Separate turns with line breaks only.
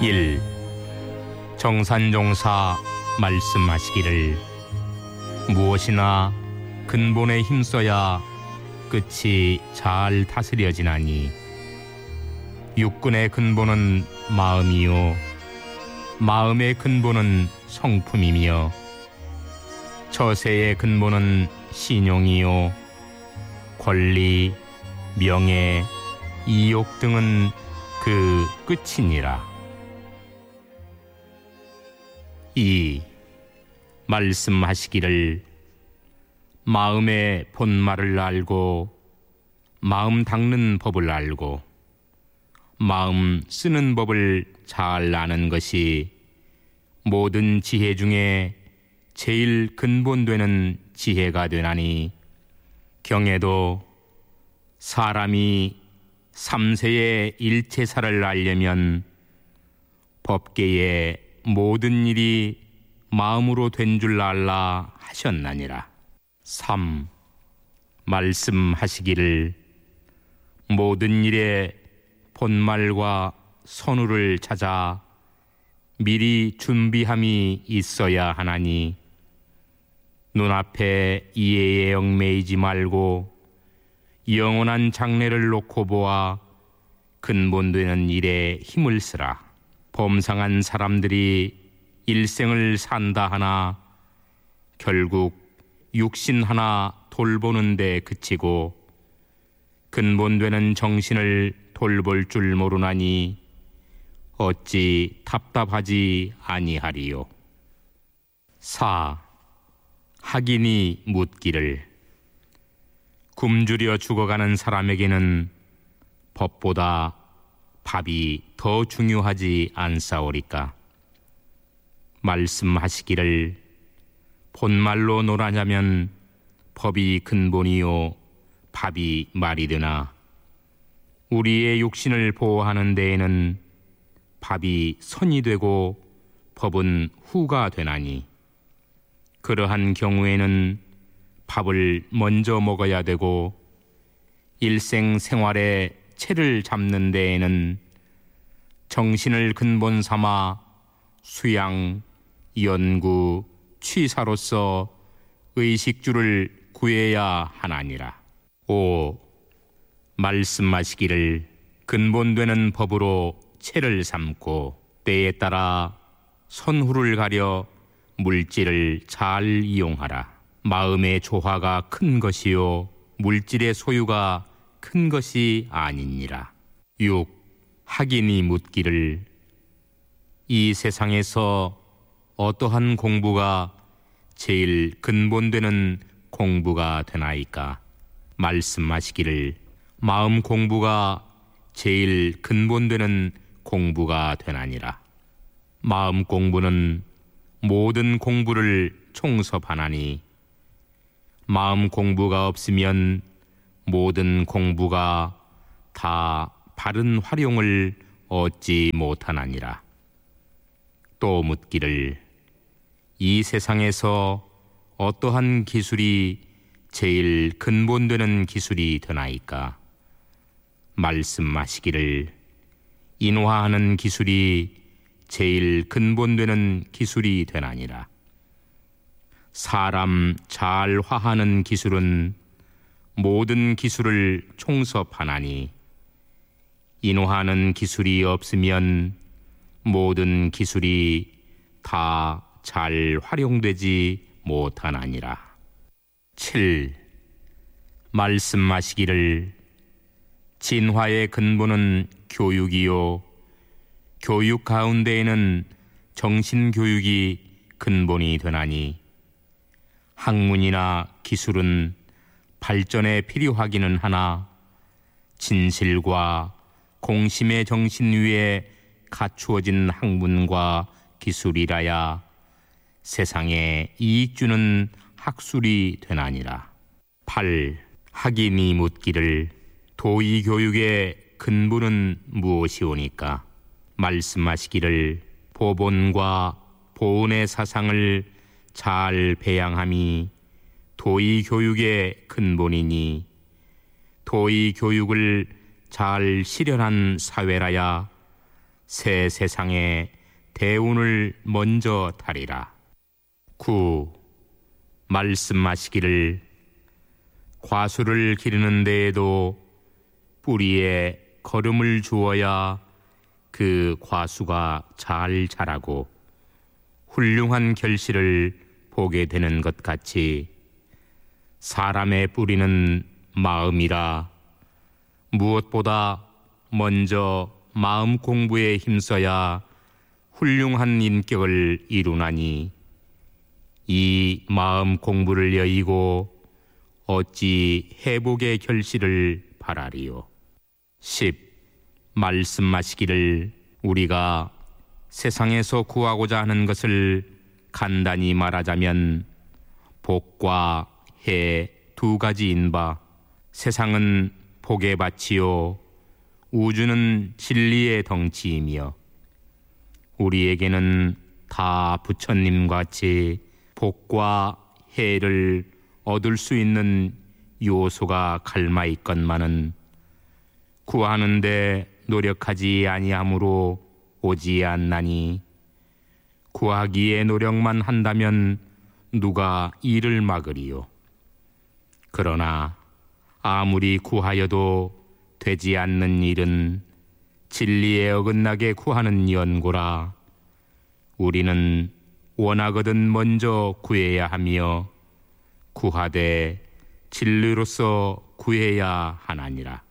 1. 정산종사 말씀하시기를 무엇이나 근본에 힘써야 끝이 잘 다스려지나니 육근의 근본은 마음이요 마음의 근본은 성품이며 처세의 근본은 신용이요 권리, 명예, 이욕 등은 그 끝이니라. 2. 말씀하시기를 마음의 본말을 알고 마음 닦는 법을 알고 마음 쓰는 법을 잘 아는 것이 모든 지혜 중에 제일 근본되는 지혜가 되나니 경에도 사람이 3세의 일체사를 알려면 법계의 모든 일이 마음으로 된 줄 알라 하셨나니라. 3. 말씀하시기를 모든 일에 본말과 선우를 찾아 미리 준비함이 있어야 하나니 눈앞에 이해에 얽매이지 말고 영원한 장래를 놓고 보아 근본되는 일에 힘을 쓰라. 범상한 사람들이 일생을 산다 하나 결국 육신 하나 돌보는 데 그치고 근본되는 정신을 돌볼 줄 모르나니 어찌 답답하지 아니하리요. 4. 학인이 묻기를 굶주려 죽어가는 사람에게는 법보다 밥이 더 중요하지 않사오리까. 말씀하시기를 본말로 논하자면 법이 근본이요 밥이 말이 되나 우리의 육신을 보호하는 데에는 밥이 선이 되고 법은 후가 되나니 그러한 경우에는 밥을 먼저 먹어야 되고 일생 생활에 채를 잡는 데에는 정신을 근본 삼아 수양, 연구, 취사로서 의식주를 구해야 하나니라. 5. 말씀하시기를 근본되는 법으로 채를 삼고 때에 따라 선후를 가려 물질을 잘 이용하라. 마음의 조화가 큰 것이요 물질의 소유가 큰 것이 아니니라. 6. 학인이 묻기를 이 세상에서 어떠한 공부가 제일 근본되는 공부가 되나이까? 말씀하시기를 마음 공부가 제일 근본되는 공부가 되나니라. 마음 공부는 모든 공부를 총섭하나니 마음 공부가 없으면 모든 공부가 다 바른 활용을 얻지 못하나니라. 또 묻기를 이 세상에서 어떠한 기술이 제일 근본되는 기술이 되나이까? 말씀하시기를 인화하는 기술이 제일 근본되는 기술이 되나니라. 사람 잘 화하는 기술은 모든 기술을 총섭하나니 인화하는 기술이 없으면 모든 기술이 다 잘 활용되지 못하나니라. 7. 말씀하시기를 진화의 근본은 교육이요 교육 가운데에는 정신교육이 근본이 되나니 학문이나 기술은 발전에 필요하기는 하나 진실과 공심의 정신 위에 갖추어진 학문과 기술이라야 세상에 이익 주는 학술이 되나니라. 8. 학인이 묻기를 도의 교육의 근본은 무엇이오니까? 말씀하시기를 보본과 보은의 사상을 잘 배양함이 도의 교육의 근본이니 도의 교육을 잘 실현한 사회라야 새 세상에 대운을 먼저 타리라. 9. 말씀하시기를 과수를 기르는 데에도 뿌리에 거름을 주어야 그 과수가 잘 자라고 훌륭한 결실을 보게 되는 것 같이 사람의 뿌리는 마음이라. 무엇보다 먼저 마음 공부에 힘써야 훌륭한 인격을 이루나니 이 마음 공부를 여의고 어찌 회복의 결실을 바라리요. 10. 말씀하시기를 우리가 세상에서 구하고자 하는 것을 간단히 말하자면 복과 해 두 가지인 바 세상은 복의 밭이요 우주는 진리의 덩치이며 우리에게는 다 부처님같이 복과 해를 얻을 수 있는 요소가 갈마 있건만은 구하는데 노력하지 아니함으로 오지 않나니 구하기에 노력만 한다면 누가 이를 막으리요. 그러나 아무리 구하여도 되지 않는 일은 진리에 어긋나게 구하는 연고라. 우리는 원하거든 먼저 구해야 하며 구하되 진리로서 구해야 하나니라.